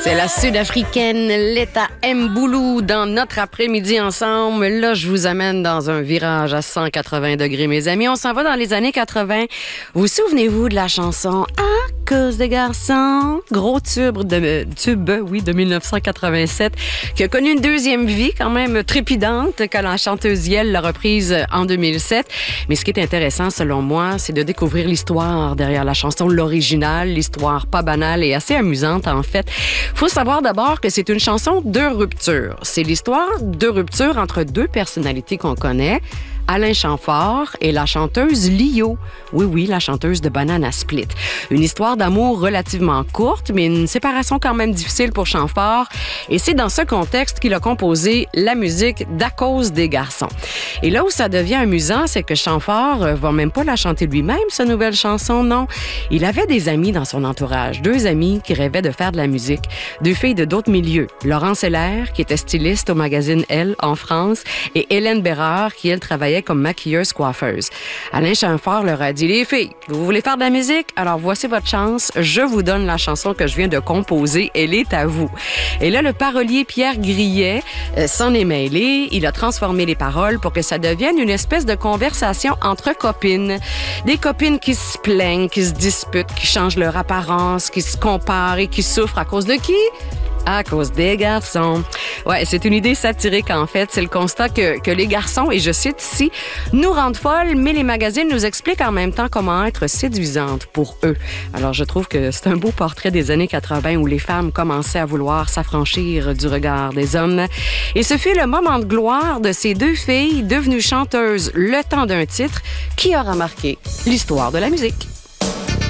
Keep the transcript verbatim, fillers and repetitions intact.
C'est la sud-africaine Letta Mbulu dans notre après-midi ensemble. Là, je vous amène dans un virage à cent quatre-vingts degrés, mes amis. On s'en va dans les années quatre-vingts. Vous souvenez-vous de la chanson « À cause des garçons », gros tube de, tube, oui, de dix-neuf cent quatre-vingt-sept, qui a connu une deuxième vie quand même trépidante quand la chanteuse Yel l'a reprise en deux mille sept. Mais ce qui est intéressant, selon moi, c'est de découvrir l'histoire derrière la chanson, l'original, l'histoire pas banale et assez amusante, en fait. Faut savoir d'abord que c'est une chanson de rupture. C'est l'histoire de rupture entre deux personnalités qu'on connaît, Alain Chamfort et la chanteuse Lio. Oui, oui, la chanteuse de Banana Split. Une histoire d'amour relativement courte, mais une séparation quand même difficile pour Chamfort. Et c'est dans ce contexte qu'il a composé la musique d'À cause des garçons. Et là où ça devient amusant, c'est que Chamfort va même pas la chanter lui-même, sa nouvelle chanson, non. Il avait des amis dans son entourage, deux amis qui rêvaient de faire de la musique, deux filles de d'autres milieux. Laurence Heller, qui était styliste au magazine Elle en France, et Hélène Bérard, qui, elle, travaillait comme maquilleuse-coiffeuse. Alain Chamfort leur a dit « Les filles, vous voulez faire de la musique? Alors voici votre chance. Je vous donne la chanson que je viens de composer. Elle est à vous. » Et là, le parolier Pierre Grillet euh, s'en est mêlé. Il a transformé les paroles pour que ça devienne une espèce de conversation entre copines. Des copines qui se plaignent, qui se disputent, qui changent leur apparence, qui se comparent et qui souffrent à cause de qui? À cause des garçons. Ouais, c'est une idée satirique, en fait. C'est le constat que, que les garçons, et je cite ici, nous rendent folles, mais les magazines nous expliquent en même temps comment être séduisantes pour eux. Alors, je trouve que c'est un beau portrait des années quatre-vingts où les femmes commençaient à vouloir s'affranchir du regard des hommes. Et ce fut le moment de gloire de ces deux filles devenues chanteuses le temps d'un titre qui aura marqué l'histoire de la musique.